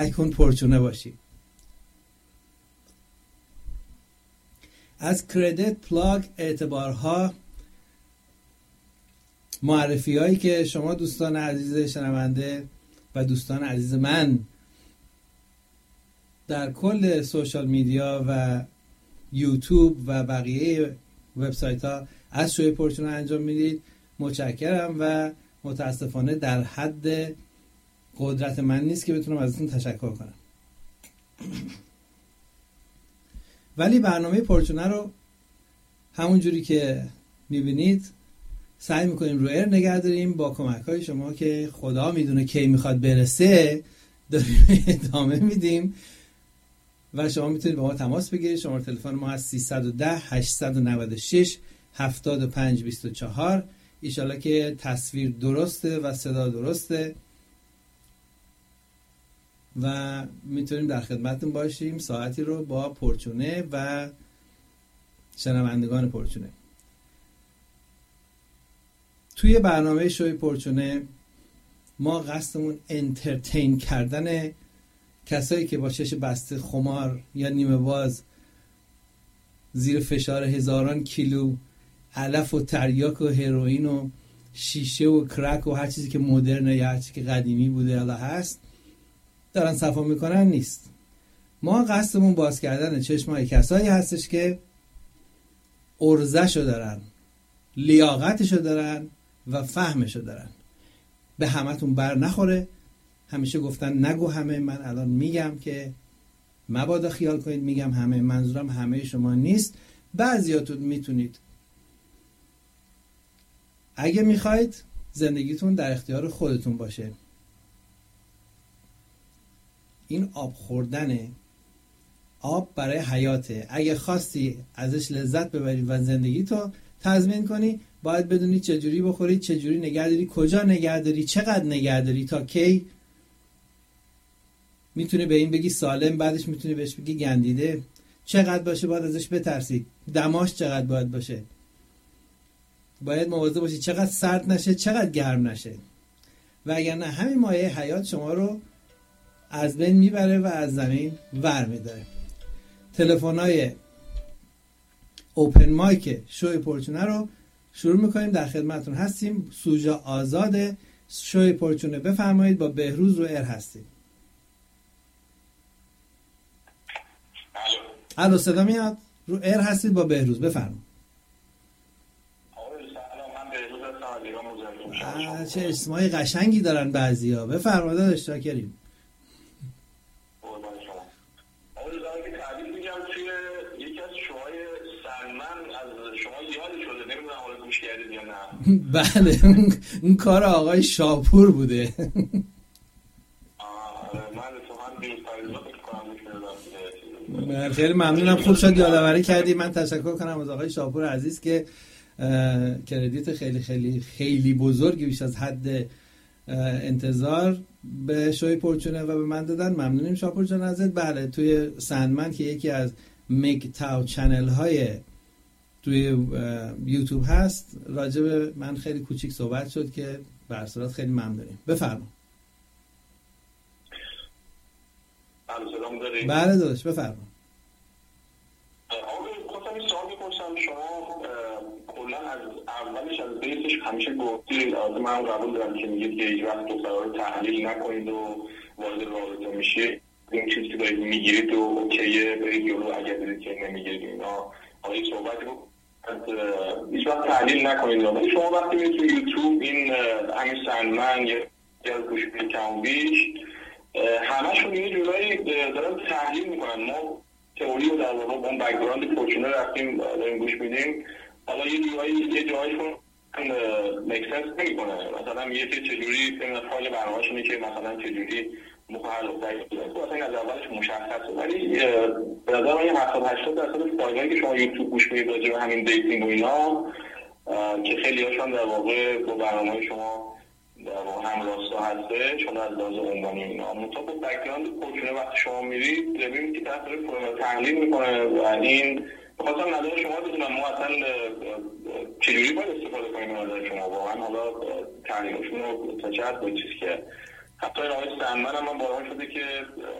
کن پرچونه باشی. از کردیت پلاگ اعتبارها، معرفی هایی که شما دوستان عزیز شنونده و دوستان عزیز من در کل سوشال میدیا و یوتیوب و بقیه وبسایت ها از شوی پرچونه انجام میدید، متشکرم و متاسفانه در حد قدرت من نیست که بتونم ازتون تشکر کنم. ولی برنامه پرچونه رو همون جوری که میبینید سعی میکنیم رو ایر نگه داریم. با کمک های شما که خدا میدونه کی میخواد برسه داریم ادامه میدیم و شما میتونید با ما تماس بگیرید. شماره تلفن ما هست 310 896 7524. ایشالا که تصویر درسته و صدا درسته و میتونیم در خدمتتون باشیم ساعتی رو با پرچونه و شنوندگان پرچونه. توی برنامه شوی پرچونه ما قصدمون انترتین کردن کسایی که با چش بسته خمار یا نیمه باز زیر فشار هزاران کیلو علف و تریاک و هروئین و شیشه و کرک و هر چیزی که مدرنه یا هر چیزی که قدیمی بوده حالا هست دارن صفا میکنن نیست. ما قصدمون باز کردن چشمای کسایی هستش که ارزشو دارن، لیاقتشو دارن و فهمشو دارن. به همتون بر نخوره. همیشه گفتن نگو همه، من الان میگم که مبادا خیال کنید میگم همه، منظورم همه شما نیست. بعضیاتون میتونید اگه میخواید زندگیتون در اختیار خودتون باشه. این آب خوردنه، آب برای حیاته. اگه خواستی ازش لذت ببری و زندگیتو تضمین کنی باید بدونی چجوری بخوری، چجوری نگهداری، کجا نگهداری، چقدر نگهداری، تا کی. میتونی به این بگی سالم، بعدش میتونی بهش بگی گندیده. چقدر باشه باید ازش بترسی، دماش چقدر باید باشه، باید مواظب باشی چقدر سرد نشه چقدر گرم نشه، و اگر نه همین مایه حیات شما رو از بین میبره و از زمین ور میداره. تلفن‌های اوپن مایک شوی پرچونه رو شروع میکنیم، در خدمتتون هستیم. سوژه آزاده شوی پرچونه، بفرمایید. با بهروز رو ایر هستیم. الو صدا میاد؟ رو ایر هستید با بهروز، بفرمایید. چه اسمای قشنگی دارن بعضیا. بفرمایید داداش، شاکریم. بله اون کار آقای شاپور بوده. من خیلی ممنونم، خوب شد یادآوری کردی. من تشکر کنم از آقای شاپور عزیز که کردیت خیلی خیلی خیلی بزرگی بیش از حد انتظار به شوی پرچونه و به من دادن. ممنونیم شاپور جان ازت. بله توی سندمن که یکی از میگ تاو چنل های توی یوتیوب هست راجع به من خیلی کوچیک صحبت شد که به هر صورت خیلی ممنونیم. بفرما. بله داداش بفرما. خواستم این سوال بپرسم، شما کلا از اولش از بیسش همیشه گفتید، من قبول دارم که میگید که هیچ وقت دخترها رو تحلیل نکنید و وارد رابطه میشید، این چیزی که دارید میگیرید و اوکیه برید جلو، اگر دارید که نمیگیرید اینا حالا این صحبتی رو هیچ وقت تحلیل نکنید. ولی شما وقتی میرید تو یوتیوب این همین سندمن یا گوش کم بیش همشون یه جورایی دارن تحلیل میکنن. ما تئوری رو در واقع با اون بک‌گراند پرچونه رفتیم داریم گوش میدیم، حالا یه جایشون مکسنس نمیکنه. مثلا میگه که چجوری فایل برنامه‌شونه که مثلا چجوری مخالف اصلا از اولش مشخصه، ولی به نظر من 70-80% فایلایی که شما یوتیوب گوش میدید راجع به همین دیتینگ و اینا که خیلی هاشون در واقع با برنامه‌های شما در واقع هم راستا هسته، چون از لحاظ عنوانی اینا منتها با بک‌گراند پرچونه وقتی شما میرید ببینید که طرف داره تحلیل میکنه و این بخواستم نظر شما بدونم ما اصلا چجوری باید استفاده کنیم نظر شما واقعا، حالا تحلیلشون رو تا چه حد با چیزی که حتی این آقای سندمن هم من بارها شده که